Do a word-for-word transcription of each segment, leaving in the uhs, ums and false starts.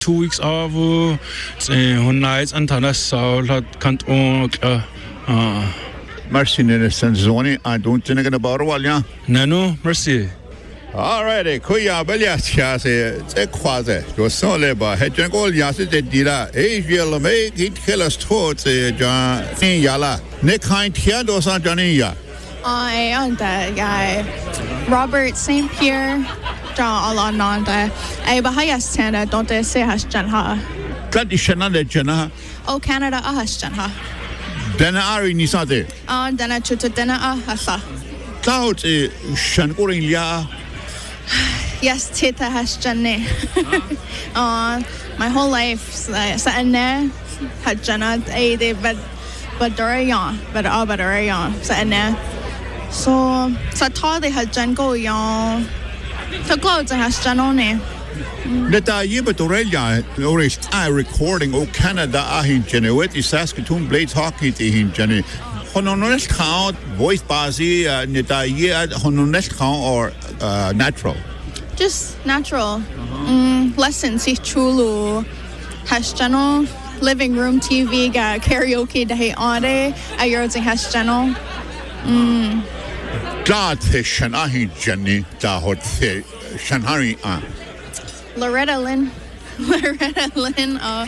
two weeks off, one night, and then Saul had can't own. Merci, Nelson Zoni. I don't think I'm about Walia. Nano, merci. All right, Kuya Belias, a quasi. Your son labor had Jango Yassi Dida, Asia make it kill us towards John Yala. Nick Hind Tiado San Jania. I am the guy. Robert Saint Pierre, John Alananda. I Bahayas Tana, don't they say has Janha? That is Shanada Jana. Oh, Canada, Ahas Janha. Then Ari Nisade. Ah, then I choose dinner. Ahasa. Cloud is Shangoria. Yes, Tita has Janne. Uh, my whole life, sitting there, had Jana, a but but Dorian, but all but Dorian, sitting there. So, so thought they had Jan go young. So clothes has Jan on it. Neta yiba Dorelia, Oris I recording O Canada Ahin Genuet is Saskatoon Blades Hockey to him Jenny. Honones count, voice bazi, Neta Yia, Honones count or uh, natural. Just natural. Mm, lessons, he's chulu. Has channel, living room T V, got karaoke day on day. I heard has channel. Mm. God, Shanahi Jenny, Dahot, Shanhari. Loretta Lynn. Loretta Lynn. Uh,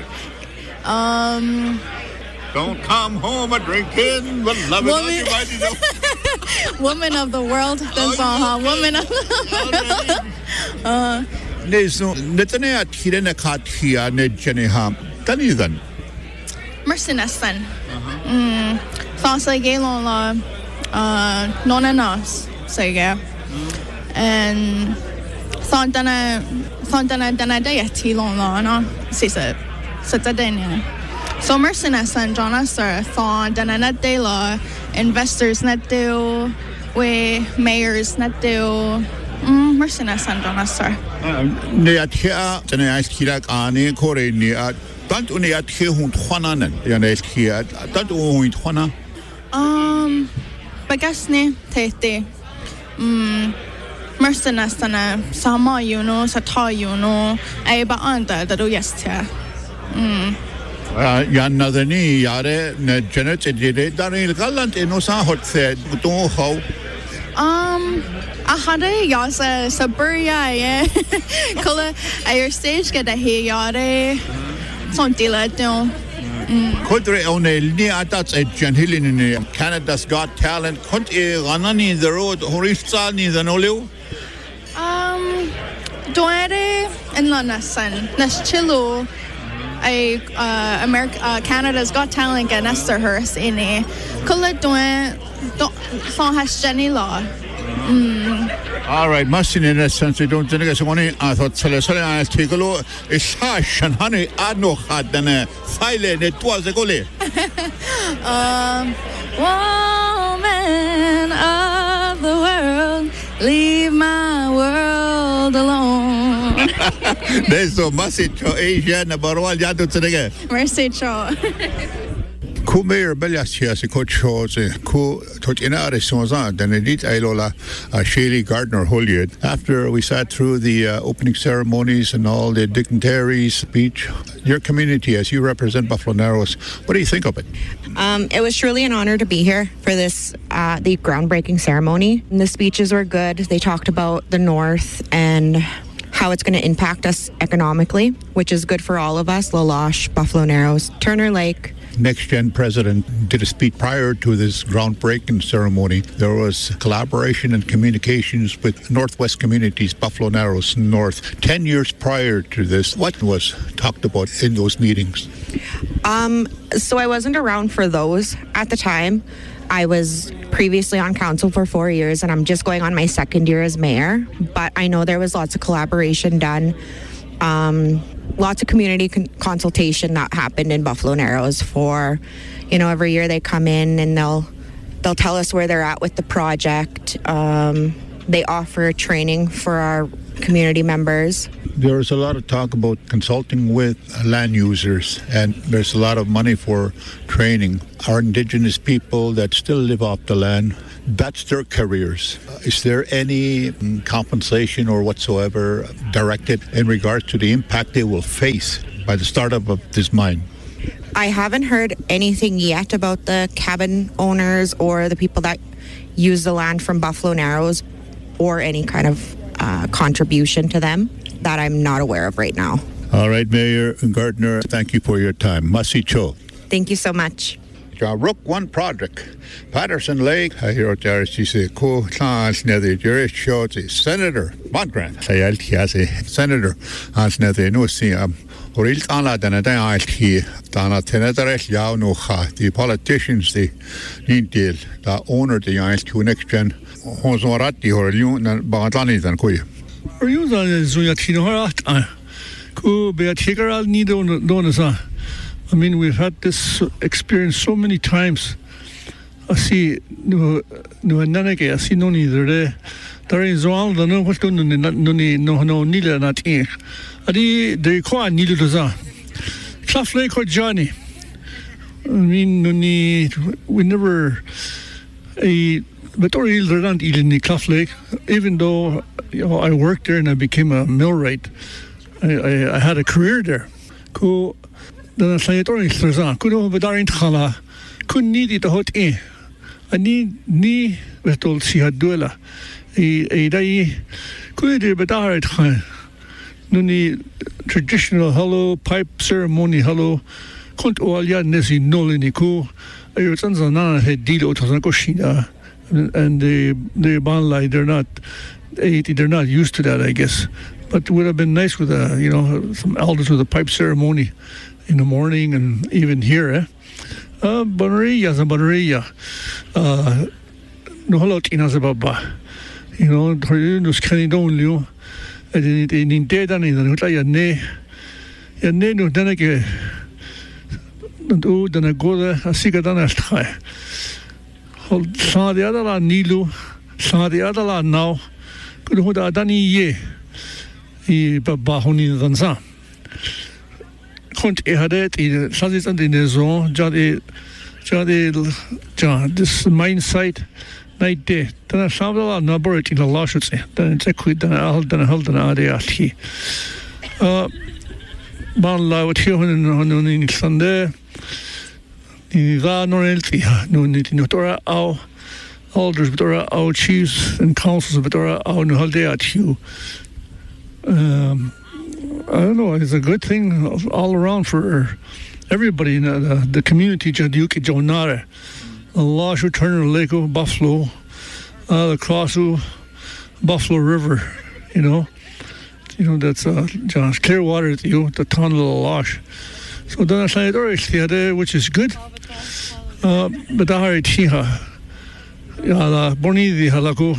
um. Don't come home a drinking, but love woman, it. Woman of the world. That's all, huh? Woman of the world. uh. Neso, Netania Tirena Katia, Nejeneham, Tanidan. Mercenasan. Hmm. Thoughts like Gaylon law. Uh, non enough. So, yeah. And. Thought that I thought that I done a day at T-Long law, no? See, so, so it's a day now. So, mercenaries and John Sir thought that I day law, investors not do, we mayors not do, mercenaries and John Sir. Neatia, and I Kirak Ani, Kore Nia, don't only at here who Twanan, Yanes here, don't own Twana. Um, but guess ne, Tate. Um, mercenaries and Sama, you know, Sata, you know, I ba under the do yesterday. Hmm. Yan Nadani, Yare, Janet, Daniel Gallant, and Osa Hot said, don't how. Um, I had a yasa Saburia, yeah. Color, I your stage get a hay yare. Something like that. Could they own a near that's a Janhilin in Canada's Got Talent? Could a Ranani the road, Horistani the Nolio? Um, Doere and Lanasan, Naschillo. I uh America uh, Canada's Got Talent and Esther Hurst in a color doing don't has Jenny Law. All right, must in a sense we don't think it's money. I thought Celestine I take a look. It's hash and honey. I know had than a silent it was a goalie. Um, woman of the world, leave my world alone. There's so message to Asia and about all you do today. Mercy, Cho. Kumair Belias, coach shows, Ku Totina Sonza, then edit Ilola, Shaley Gardner Hollywood. After we sat through the uh, opening ceremonies and all the dignitaries' speech, your community, as you represent Buffalo Narrows, what do you think of it? Um, it was truly an honor to be here for this, uh, the groundbreaking ceremony. And the speeches were good. They talked about the North and how it's going to impact us economically, which is good for all of us, La Loche, Buffalo Narrows, Turner Lake. Next Gen president did a speech prior to this groundbreaking ceremony. There was collaboration and communications with Northwest communities, Buffalo Narrows North. Ten years prior to this, what was talked about in those meetings? Um, so I wasn't around for those at the time. I was previously on council for four years and I'm just going on my second year as mayor. But I know there was lots of collaboration done. Um, lots of community con- consultation that happened in Buffalo Narrows for, you know, every year they come in and they'll they'll tell us where they're at with the project. Um, they offer training for our community members. There's a lot of talk about consulting with land users, and there's a lot of money for training. Our Indigenous people that still live off the land, That's their careers. Uh, is there any um, compensation or whatsoever directed in regards to the impact they will face by the startup of this mine? I haven't heard anything yet about the cabin owners or the people that use the land from Buffalo Narrows or any kind of uh, contribution to them that I'm not aware of right now. All right, Mayor Gardner, thank you for your time. Masi Cho. Thank you so much. Ja, Rook One Project, Patterson Lake, I hear there she said, "Ko chance nether Jerry short Senator Montgrant." Say I'll say Senator Hans nether no see um or il ala than a day he dana tenetre yao no ha the politicians the need deal the owner the I to next gen Honsoratti or you Bagatani than Koy. Or you Zuyatino Harat Ku Beatigaral Nido Donasa. I mean, we've had this experience so many times. I see no no nanake. I see no neither there. There is all the no what's going on. No no no neither not in. Adi they call neither does that. Clough Lake or Johnny. I mean, no need. We never a but or either not in the Clough Lake. Even though you know I worked there and I became a millwright, I I, I had a career there. Cool. Dan sal jy toch nie verstaan. Kun ons daar in gaan. Kun nie dit hot in. En nie nie wat ons sie het doela. E e daai kun jy dit daar uit gaan. Nou nie traditional hello pipe ceremony hello. Kunt al ja nesi nul in die ko. Jy het ons dan het deal uit ons koshina. And the the bond they're not they're not used to that, I guess. But it would have been nice with a you know some elders with a pipe ceremony in the morning and even here, eh? Uh, Bonaria, Bonaria. Uh, no hello, Tina Zababa. You know, Torino Scanny don't you? And in dead and in the Hutaya ne, and then no Danake. And oh, then I go there, I see a Danash high. Hold some the other Nilu, some the other now. Could hold a Dani ye. He Bahoni than some. Kunt ehadet in Sazit in the zone, Jadi Jadi John, this mine site night day. Then I found a number in the law should say. Then it's a quid, then I hold and hold an idea. Uh, Ban la with you on Sunday. The Norelti, no need to Notora, our elders, Betora, our chiefs and councils, Betora, our no holiday at you. Um, I don't know, it's a good thing all around for everybody in the, the community, Jadiuki Jonare, Lashu, Turner, Lake, Buffalo, uh, the Crossu, Buffalo River, you know. You know, that's uh, John's Clearwater, you know, the ton of the Lash. So then I said, which is good. Uh, but I heard Chiha, yeah, Boni, the Halako.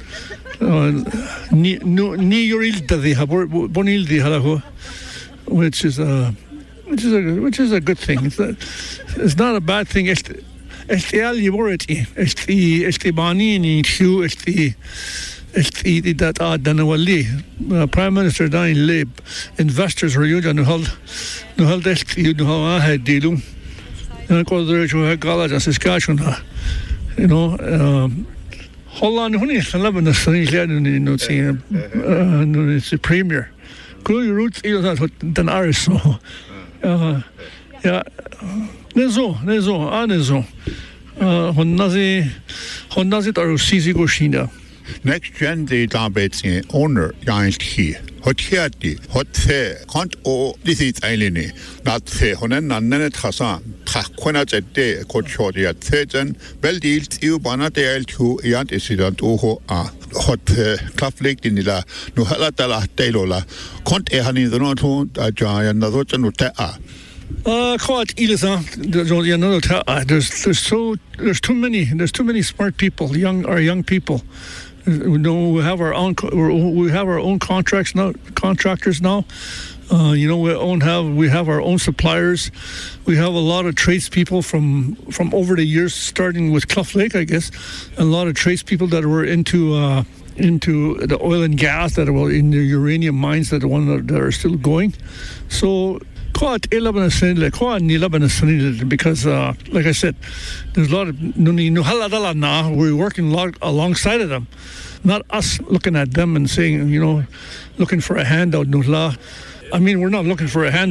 Ni ni yorilta the bonil the halago, which is a which is a which is a good thing. It's, a, it's not a bad thing. It's it's the alibority. It's the it's the bani ni chu. It's the it's the that ah danawali. Prime Minister Dain Lib investors are using no hold no hold this you know how I had dealu. And of course there is a college in Saskatchewan. You know. Um, Holland, honey, I love the sunny lad in no see, no, it's the premier. Cool, your roots, you know, than ours, so. Yeah, Nezo, Nezo, Anezo. Honnazi, Honnazi, or Sisi Goshina. Next gen, the Dambets owner, Giant Key. Hot Hiati, Hot Fair, Hunt or this is Ailini, not Fair, Honen, and Nenet Hassan, Taquanat a day, Coach Shorty at Thejan, Beldil, you Banate L two, Yant Incident, Oho, ah, Hot Clough Lake in the La, Nuhalatala, Taylola, Cont Ehani, the Noto, a giant, the Rotan Utea. Uh, quite Elisa, there's there's so there's too many there's too many smart people, young our young people. We know we have our own we have our own contracts now contractors now. Uh, you know we own have we have our own suppliers. We have a lot of tradespeople from from over the years, starting with Clough Lake, I guess. A lot of tradespeople that were into uh, into the oil and gas that were in the uranium mines that are one that are still going. So quite eleven like quite eleven because, uh, like I said, there's a lot of we're working log- alongside of them, not us looking at them and saying, you know, looking for a handout. I mean, we're not looking for a handout.